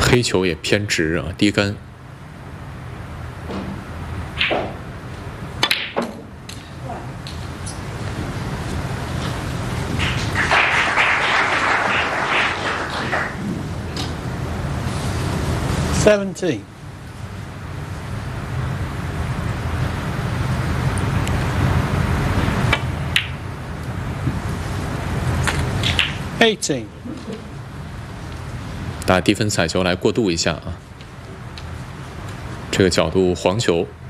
黑球也偏直啊，低杆。 17. 18. 打低分彩球来过渡一下啊，这个角度黄球。